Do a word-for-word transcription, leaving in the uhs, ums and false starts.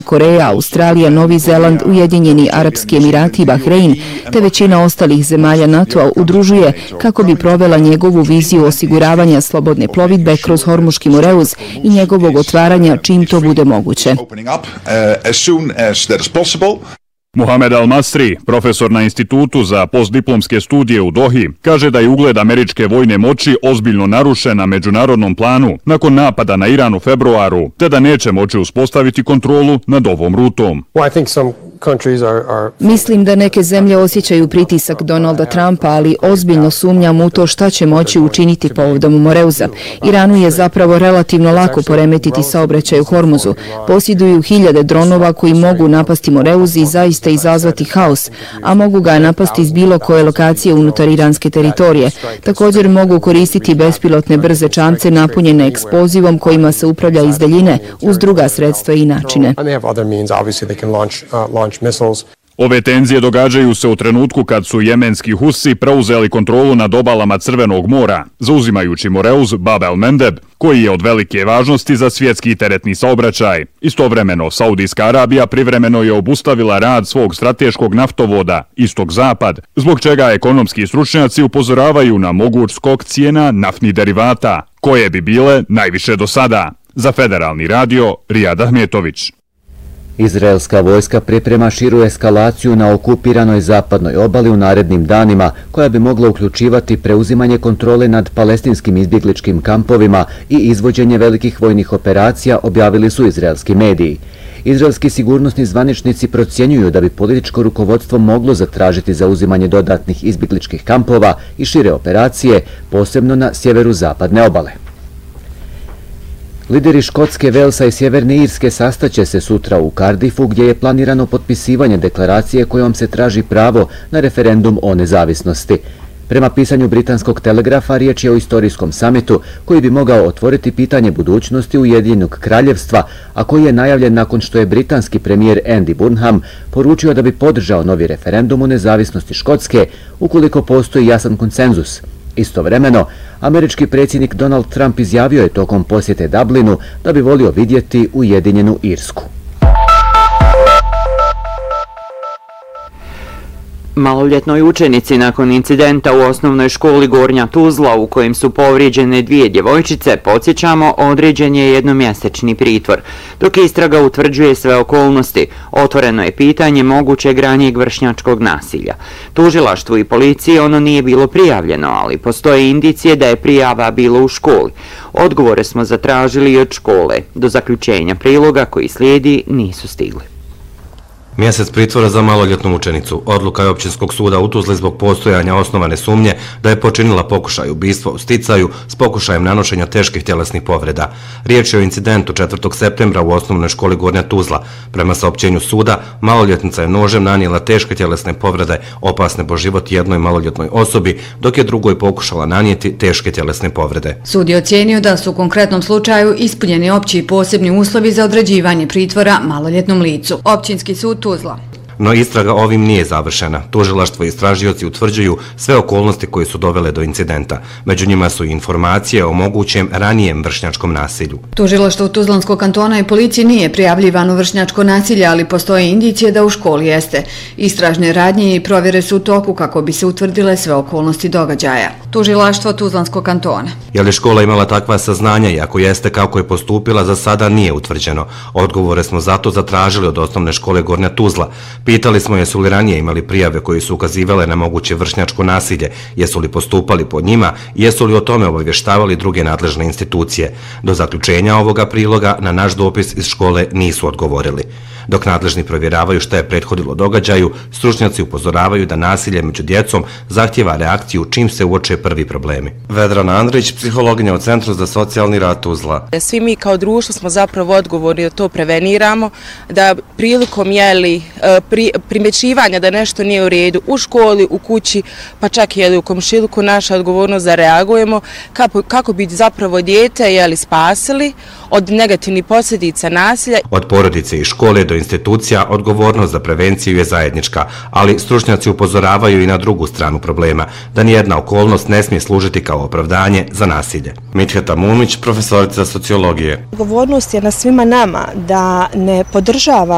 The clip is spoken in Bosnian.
Koreja, Australija, Novi Zeland, Ujedinjeni Arapski Emirati i Bahrein, te većina ostalih zemalja NATO-a udružuje kako bi provela njegovu viziju osiguravanja slobodne plovidbe kroz Hormuški Moreuz i njegovog otvaranja čim to bude moguće. Mohamed Al-Masri, profesor na Institutu za postdiplomske studije u Dohi, kaže da je ugled američke vojne moći ozbiljno narušen na međunarodnom planu nakon napada na Iran u februaru, te da neće moći uspostaviti kontrolu nad ovom rutom. Mislim da neke zemlje osjećaju pritisak Donalda Trumpa, ali ozbiljno sumnjam u to šta će moći učiniti povodom Moreuza. Iranu je zapravo relativno lako poremetiti saobraćaj u Hormuzu. Posjeduju hiljade dronova koji mogu napasti Moreuz i zaista izazvati haos, a mogu ga napasti iz bilo koje lokacije unutar iranske teritorije. Također mogu koristiti bespilotne brze čamce napunjene eksplozivom kojima se upravlja iz daljine uz druga sredstva i načine. Ove tenzije događaju se u trenutku kad su jemenski Husi preuzeli kontrolu nad obalama Crvenog mora, zauzimajući Moreuz Bab el-Mendeb, koji je od velike važnosti za svjetski teretni saobraćaj. Istovremeno, Saudijska Arabija privremeno je obustavila rad svog strateškog naftovoda Istok-Zapad, zbog čega ekonomski stručnjaci upozoravaju na moguć skok cijena naftnih derivata, koje bi bile najviše do sada. Za Federalni radio, Rijad Ahmetović. Izraelska vojska priprema širu eskalaciju na okupiranoj zapadnoj obali u narednim danima, koja bi mogla uključivati preuzimanje kontrole nad palestinskim izbjegličkim kampovima i izvođenje velikih vojnih operacija, objavili su izraelski mediji. Izraelski sigurnosni zvaničnici procjenjuju da bi političko rukovodstvo moglo zatražiti zauzimanje dodatnih izbjegličkih kampova i šire operacije, posebno na sjeveru zapadne obale. Lideri Škotske, Velsa i Sjeverne Irske sastaće se sutra u Cardiffu, gdje je planirano potpisivanje deklaracije kojom se traži pravo na referendum o nezavisnosti. Prema pisanju britanskog Telegrafa, riječ je o istorijskom samitu koji bi mogao otvoriti pitanje budućnosti Ujedinjenog kraljevstva, a koji je najavljen nakon što je britanski premijer Andy Burnham poručio da bi podržao novi referendum o nezavisnosti Škotske ukoliko postoji jasan konsenzus. Istovremeno, američki predsjednik Donald Trump izjavio je tokom posjete Dublinu da bi volio vidjeti Ujedinjenu Irsku. Maloljetnoj učenici nakon incidenta u osnovnoj školi Gornja Tuzla u kojem su povrijeđene dvije djevojčice, podsjećamo, određen je jednomjesečni pritvor. Dok istraga utvrđuje sve okolnosti, otvoreno je pitanje mogućeg ranijeg vršnjačkog nasilja. Tužilaštvu i policiji ono nije bilo prijavljeno, ali postoje indicije da je prijava bilo u školi. Odgovore smo zatražili i od škole. Do zaključenja priloga koji slijedi nisu stigli. Mjesec pritvora za maloljetnu učenicu. Odluka je Općinskog suda u Tuzli zbog postojanja osnovane sumnje da je počinila pokušaj ubistva u sticaju s pokušajem nanošenja teških tjelesnih povreda. Riječ je o incidentu četvrtog septembra u osnovnoj školi Gornja Tuzla. Prema saopćenju suda, maloljetnica je nožem nanijela teške tjelesne povrede opasne po život jednoj maloljetnoj osobi, dok je drugoj pokušala nanijeti teške tjelesne povrede. Sud je ocijenio da su u konkretnom slučaju ispunjeni opći i posebni uslovi za određivanje pritvora maloljetnom licu. Općinski sud Tuzla. No istraga ovim nije završena. Tužilaštvo i istražioci utvrđuju sve okolnosti koje su dovele do incidenta. Među njima su i informacije o mogućem ranijem vršnjačkom nasilju. Tužilaštvo Tuzlanskog kantona i policiji nije prijavljivano vršnjačko nasilje, ali postoje indicije da u školi jeste. Istražne radnje i provjere su u toku kako bi se utvrdile sve okolnosti događaja. Tužilaštvo Tuzlanskog kantona. Je li škola imala takva saznanja i ako jeste, kako je postupila, za sada nije utvrđeno. Odgovore smo zato zatražili od osnovne škole Gornja Tuzla. Pitali smo jesu li ranije imali prijave koje su ukazivale na moguće vršnjačko nasilje, jesu li postupali po njima i jesu li o tome obavještavali druge nadležne institucije. Do zaključenja ovoga priloga na naš dopis iz škole nisu odgovorili. Dok nadležni provjeravaju šta je prethodilo događaju, stručnjaci upozoravaju da nasilje među djecom zahtjeva reakciju čim se uoče prvi problemi. Vedrana Andrić, psihologinja u Centru za socijalni rad Tuzla. Svi mi kao društvo smo zapravo odgovorni da to preveniramo, da prilikom jeli, pri, primjećivanja da nešto nije u redu u školi, u kući, pa čak i u komšiluku, naša odgovornost da reagujemo kako, kako bi zapravo dijete jeli, spasili od negativnih posljedica nasilja. Od porodice i škole do institucija odgovornost za prevenciju je zajednička, ali stručnjaci upozoravaju i na drugu stranu problema, da nijedna okolnost ne smije služiti kao opravdanje za nasilje. Mitheta Mumić, profesorica sociologije. Odgovornost je na svima nama da ne podržavamo